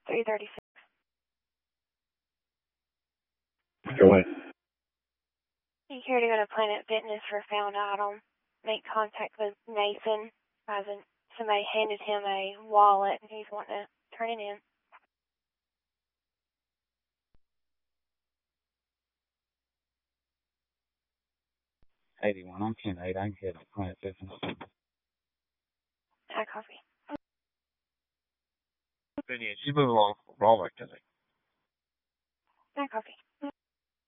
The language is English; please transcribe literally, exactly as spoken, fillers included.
three thirty-six. Go ahead. You care to go to Planet Fitness for found item. Make contact with Nathan. As in, somebody handed him a wallet and he's wanting to turn it in. eighty-one, I'm ten eight. I can head to Planet Fitness. I copy. But yeah, she's moving along for all activity. I copy.